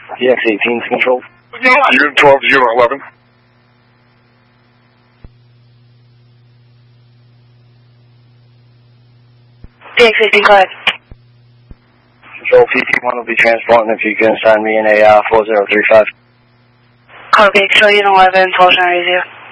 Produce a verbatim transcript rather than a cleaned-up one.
D X eighteen to control. Unit twelve to Unit eleven. D X eighteen, go ahead. Control, P T one will be transporting if you can send me an A R four zero three five. Copy, Control Unit eleven, Paul Center, easier.